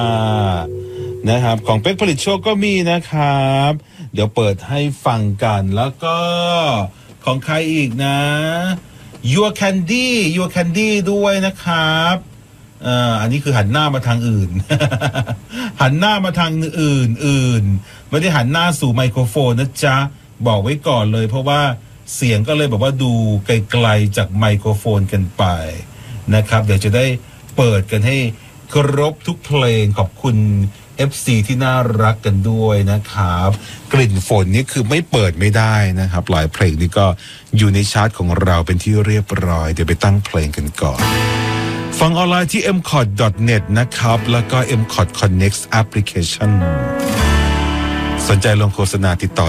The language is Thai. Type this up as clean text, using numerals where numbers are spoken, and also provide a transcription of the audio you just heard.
นะครับของเป๊กผลิตโชคก็มีนะครับเดี๋ยวเปิดให้ฟังกันแล้วก็ของใครอีกนะ Your Candy ด้วยนะครับอันนี้คือหันหน้ามาทางอื่น หันหน้ามาทางอื่นไม่ได้หันหน้าสู่ไมโครโฟนนะจ๊ะบอกไว้ก่อนเลยเพราะว่าเสียงก็เลยแบบว่าดูไกลๆจากไมโครโฟนกันไปนะครับเดี๋ยวจะได้เปิดกันให้ครบทุกเพลงขอบคุณ FC ที่น่ารักกันด้วยนะครับกลิ่นฝนนี่คือไม่เปิดไม่ได้นะครับหลายเพลงนี้ก็อยู่ในชาร์ตของเราเป็นที่เรียบร้อยเดี๋ยวไปตั้งเพลงกันก่อนฟังออนไลน์ที่ mcot.net นะครับแล้วก็ mcot connect application สนใจลงโฆษณาติดต่อ